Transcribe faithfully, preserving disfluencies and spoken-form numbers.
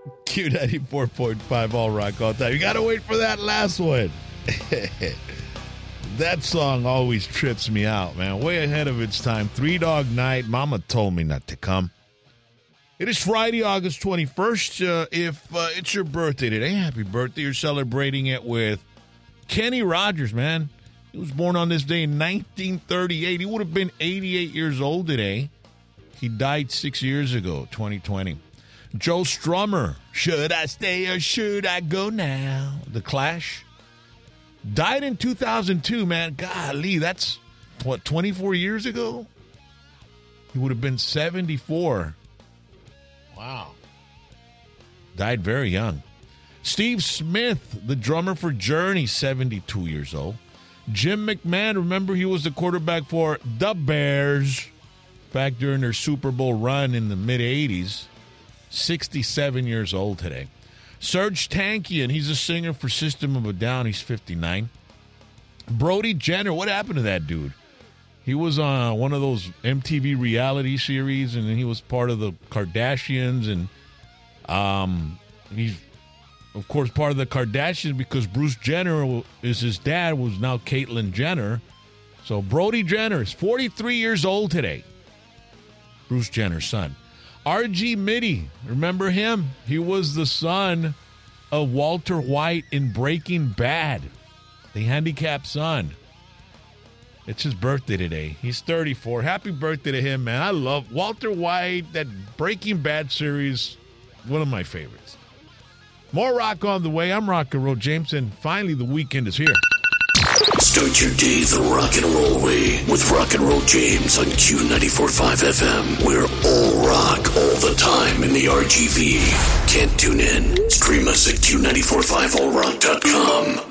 Q ninety-four point five All Rock all time. You got to wait for that last one. That song always trips me out, man. Way ahead of its time. Three Dog Night. Mama told me not to come. It is Friday, August twenty-first. Uh, if uh, it's your birthday today, happy birthday. You're celebrating it with Kenny Rogers, man. He was born on this day in nineteen thirty-eight. He would have been eighty-eight years old today. He died six years ago, twenty twenty. Joe Strummer, Should I Stay or Should I Go Now? The Clash. Died in two thousand two, man. Golly, that's, what, twenty-four years ago? He would have been seventy-four. Wow. Died very young. Steve Smith, the drummer for Journey, seventy-two years old. Jim McMahon, remember he was the quarterback for the Bears back during their Super Bowl run in the mid-eighties. sixty-seven years old today. Serge Tankian, he's a singer for System of a Down. He's fifty-nine. Brody Jenner, what happened to that dude? He was on one of those M T V reality series, and he was part of the Kardashians, and um, he's, of course, part of the Kardashians because Bruce Jenner is his dad, was now Caitlyn Jenner. So Brody Jenner is forty-three years old today. Bruce Jenner's son. R G Mitty, remember him? He was the son of Walter White in Breaking Bad, the handicapped son. It's his birthday today. He's thirty-four. Happy birthday to him, man. I love Walter White, that Breaking Bad series, one of my favorites. More rock on the way. I'm Rock and Roll James, and finally the weekend is here. Start your day the rock and roll way with Rock and Roll James on Q ninety-four point five F M. We're all rock all the time in the R G V. Can't tune in? Stream us at Q nine four five all rock dot com.